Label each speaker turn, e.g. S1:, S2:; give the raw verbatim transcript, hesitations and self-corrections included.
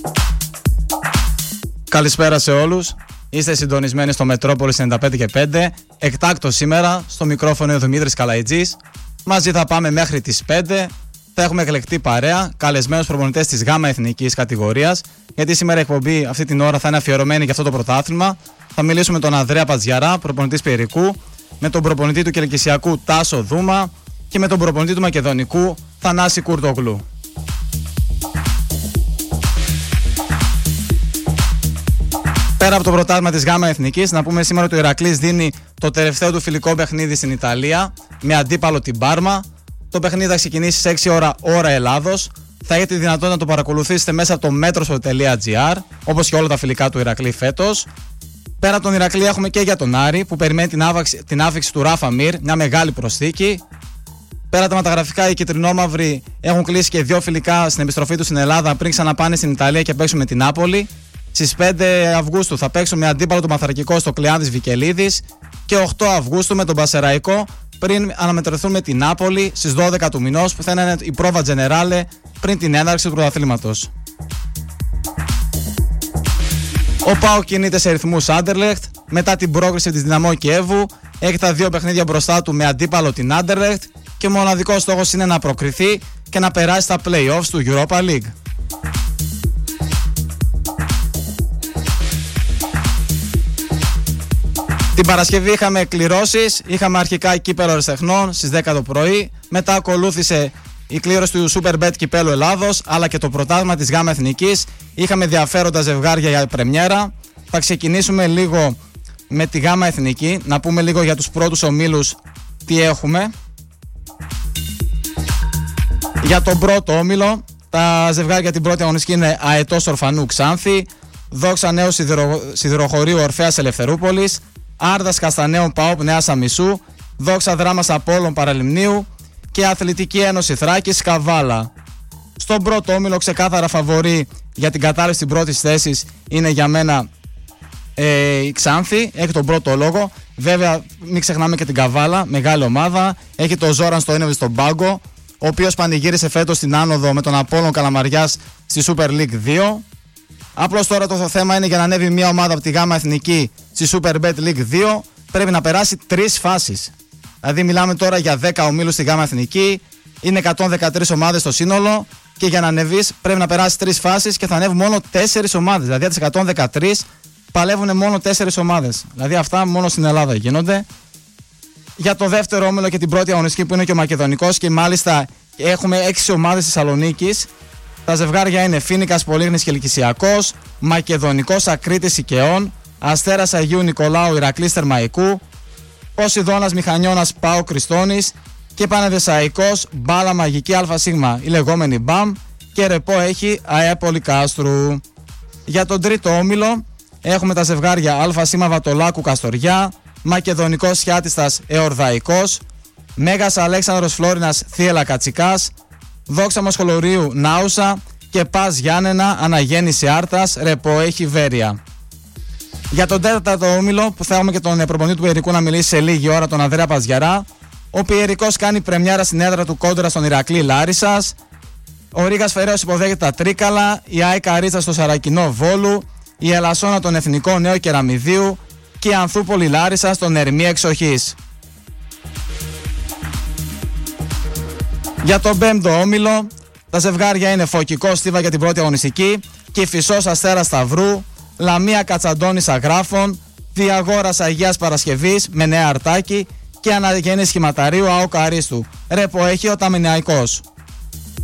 S1: Καλησπέρα σε όλους. Είστε συντονισμένοι στο Μετρόπολης ενενήντα πέντε και πέντε. Εκτάκτο σήμερα, στο μικρόφωνο ο Δημήτρης Καλαϊτζής. Μαζί θα πάμε μέχρι τις πέντε. Θα έχουμε εκλεκτή παρέα, καλεσμένους προπονητές της ΓΑΜΑ εθνικής κατηγορίας. Γιατί σήμερα η εκπομπή αυτή την ώρα θα είναι αφιερωμένη για αυτό το πρωτάθλημα. Θα μιλήσουμε με τον Ανδρέα Πατζιαρά, προπονητής Πιερικού, με τον προπονητή του Κελκυσιακού Τάσο Δούμα και με τον προπονητή του Μακεδονικού Θανάση Κουρτογλού. Πέρα από το πρωτάθλημα της ΓΑΜΑ Εθνικής, να πούμε σήμερα ότι ο Ηρακλής δίνει το τελευταίο του φιλικό παιχνίδι στην Ιταλία με αντίπαλο την Πάρμα. Το παιχνίδι θα ξεκινήσει στις έξι ώρα ώρα Ελλάδος. Θα έχετε τη δυνατότητα να το παρακολουθήσετε μέσα από το μέτροσπορ τελεία τζι άρ, όπως και όλα τα φιλικά του Ηρακλή φέτος. Πέρα από τον Ηρακλή έχουμε και για τον Άρη που περιμένει την, άβαξη, την άφηξη του Ράφα Μιρ, μια μεγάλη προσθήκη. Πέρα από τα μεταγραφικά, οι κυτρινόμαυροι έχουν κλείσει και δύο φιλικά στην επιστροφή του στην Ελλάδα πριν ξαναπάνε στην Ιταλία και παίξουν με την Νάπολη. Στις πέντε Αυγούστου θα παίξουν με αντίπαλο τον Παθρακικό στο Κλεάνδης Βικελίδης και οκτώ Αυγούστου με τον Πασεραϊκό πριν αναμετρηθούν με την Νάπολη στις δώδεκα του μηνός που θα είναι η πρόβα Τζενεράλε πριν την έναρξη του πρωταθλήματος. Ο ΠΑΟΚ κινείται σε ρυθμούς Άντερλεχτ μετά την πρόκριση της Δυναμό Κιέβου. Έχει τα δύο παιχνίδια μπροστά του με αντίπαλο την Άντερλεχτ και ο μοναδικός στόχος είναι να προκριθεί και να περάσει στα play-offs του Europa League. Την Παρασκευή είχαμε κληρώσεις, είχαμε αρχικά κύπελλο Ερασιτεχνών στις δέκα το πρωί, μετά ακολούθησε η κλήρωση του Superbet Κυπέλλου Ελλάδος αλλά και το πρωτάθλημα της ΓΑΜΑ Εθνικής. Είχαμε ενδιαφέροντα ζευγάρια για πρεμιέρα. Θα ξεκινήσουμε λίγο με τη ΓΑΜΑ Εθνική, να πούμε λίγο για τους πρώτους ομίλους τι έχουμε. Για τον πρώτο όμιλο, τα ζευγάρια για την πρώτη αγωνιστική είναι Αετός Ορφανού Ξάνθη, Δόξα Νέου Σιδηρο... Σιδηροχωρίου Ορφέας Ελευθερούπολης, Άρδας Καστανέων ΠΑΟΠ Νέας Αμισού, Δόξα Δράμας Απόλλων Παραλιμνίου και Αθλητική Ένωση Θράκης Καβάλα. Στον πρώτο όμιλο ξεκάθαρα φαβορί για την κατάρρευση της πρώτης θέσης είναι για μένα ε, η Ξάνθη, έχει τον πρώτο λόγο. Βέβαια μην ξεχνάμε και την Καβάλα, μεγάλη ομάδα, έχει το Ζόραν στο Ένεβη στον πάγκο, ο οποίος πανηγύρισε φέτος την άνοδο με τον Απόλλων Καλαμαριάς στη Super League δύο. Απλώς τώρα το θέμα είναι για να ανέβει μια ομάδα από τη ΓΑΜΑ Εθνική στη Superbet League δύο πρέπει να περάσει τρεις φάσεις. Δηλαδή μιλάμε τώρα για δέκα ομίλους στη ΓΑΜΑ Εθνική, είναι εκατόν δεκατρείς ομάδες στο σύνολο και για να ανεβείς πρέπει να περάσει τρεις φάσεις και θα ανέβουν μόνο τέσσερις ομάδες. Δηλαδή από τις εκατόν δεκατρείς παλεύουν μόνο τέσσερις ομάδες. Δηλαδή αυτά μόνο στην Ελλάδα γίνονται. Για το δεύτερο όμιλο και την πρώτη αγωνιστική που είναι και ο Μακεδονικός και μάλιστα έχουμε έξι ομάδες της Θεσσαλονίκης. Τα ζευγάρια είναι Φοίνικας Πολύγνης και Λυκησιακός, Μακεδονικός Ακρίτης Οικαιών, Αστέρας Αγίου Νικολάου Ηρακλής Θερμαϊκού, Ποσειδώνας Μηχανιώνας Πάο Κριστώνης και Πανεδεσσαϊκός Μπάλα Μαγική ΑΣ, η λεγόμενη Μπαμ, και ρεπό έχει ΑΕ Πολυκάστρου. Για τον τρίτο όμιλο έχουμε τα ζευγάρια ΑΣ Βατολάκου Καστοριά, Μακεδονικός Χιάτιστας Εορδαϊκός, Μέγας Αλέξανδρος Φλόρινας Θίελα Κατσικάς, Δόξα Μοσχολορίου Νάουσα και Πας Γιάννενα Αναγέννηση Άρτας ρεπό έχει Βέρεια. Για τον τέταρτο όμιλο που θα έχουμε και τον προπονητή του Πιερικού να μιλήσει σε λίγη ώρα, τον Ανδρέα Πατζιαρά. Ο Πιερικός κάνει πρεμιέρα στην έδρα του κόντρα στον Ηρακλή Λάρισσας. Ο Ρήγας Φεραίος υποδέχεται τα Τρίκαλα, η ΑΕ Καρίτσα στο Σαρακινό Βόλου, η Ελασσόνα τον Εθνικό Νέο Κεραμιδίου και η Ανθούπολη Λάρισα στον Ερμή Εξοχής. Για τον πέμπτο όμιλο, τα ζευγάρια είναι Φωκικό Στίβα για την πρώτη αγωνιστική, Κηφισός Αστέρας Σταυρού, Λαμία Κατσαντώνης Αγράφων, Διαγόρας Αγίας Παρασκευής με Νέα Αρτάκη και Αναγέννηση Σχηματαρίου ΑΟ Καρίστου. Ρεπό έχει ο Ταμιναϊκός.